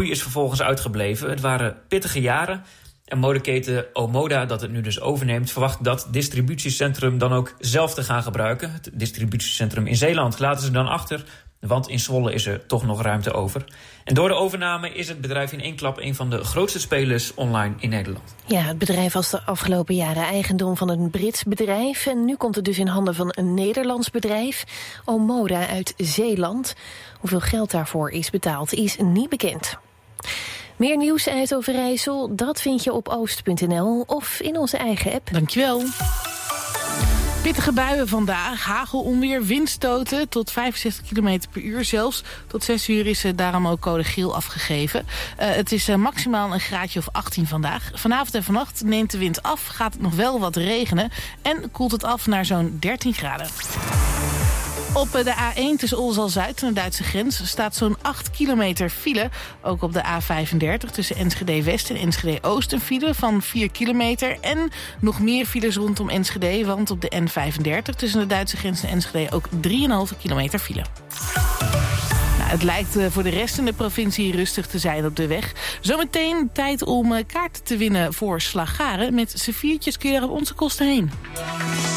groei is vervolgens uitgebleven. Het waren pittige jaren. En modeketen Omoda, dat het nu dus overneemt, verwacht dat distributiecentrum dan ook zelf te gaan gebruiken. Het distributiecentrum in Zeeland laten ze dan achter, want in Zwolle is er toch nog ruimte over. En door de overname is het bedrijf in één klap een van de grootste spelers online in Nederland. Ja, het bedrijf was de afgelopen jaren eigendom van een Brits bedrijf. En nu komt het dus in handen van een Nederlands bedrijf, Omoda uit Zeeland. Hoeveel geld daarvoor is betaald, is niet bekend. Meer nieuws uit Overijssel, dat vind je op oost.nl of in onze eigen app. Dankjewel. Pittige buien vandaag, hagel, onweer, windstoten tot 65 km per uur zelfs. Tot 6 uur is daarom ook code geel afgegeven. Het is maximaal een graadje of 18 vandaag. Vanavond en vannacht neemt de wind af, gaat het nog wel wat regenen en koelt het af naar zo'n 13 graden. Op de A1 tussen Olzal-Zuid en de Duitse grens staat zo'n 8 kilometer file. Ook op de A35 tussen Enschede-West en Enschede-Oost een file van 4 kilometer. En nog meer files rondom Enschede, want op de N35 tussen de Duitse grens en Enschede ook 3,5 kilometer file. Het lijkt voor de rest in de provincie rustig te zijn op de weg. Zometeen tijd om kaarten te winnen voor Slagharen. Met z'n viertjes kun je er op onze kosten heen.